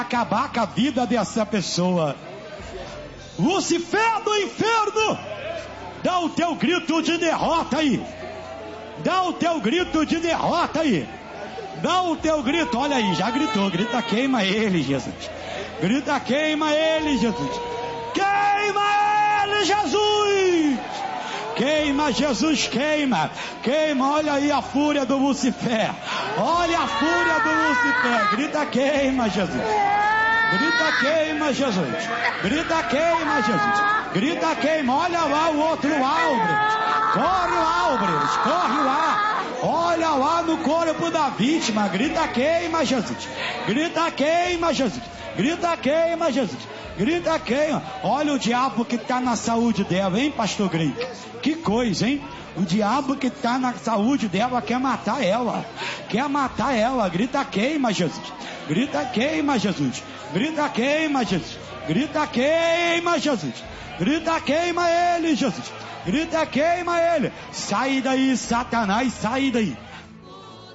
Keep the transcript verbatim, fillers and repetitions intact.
acabar com a vida dessa pessoa. Lucifer do inferno, dá o teu grito de derrota aí. Dá o teu grito de derrota aí. Dá o teu grito, olha aí, já gritou. Grita, queima ele, Jesus. Grita, queima ele, Jesus. Queima ele, Jesus. Queima, Jesus, queima. Queima, olha aí a fúria do Lucifer. Olha a fúria do Lucifer. Grita, queima, Jesus. Grita, queima, Jesus. Grita, queima, Jesus. Grita, queima. Olha lá o outro Albrecht. Corre o Albrecht, corre lá. Olha lá no corpo da vítima. Grita, queima, Jesus. Grita, queima, Jesus. Grita, queima, Jesus. Grita, queima. Olha o diabo que está na saúde dela, hein, pastor Grey? Que coisa, hein? O diabo que está na saúde dela quer matar ela. Quer matar ela. Grita, queima, Jesus. Grita, queima, Jesus. Grita, queima, Jesus. Grita, queima, Jesus. Grita, queima ele, Jesus. Grita, queima ele. Sai daí, Satanás, sai daí.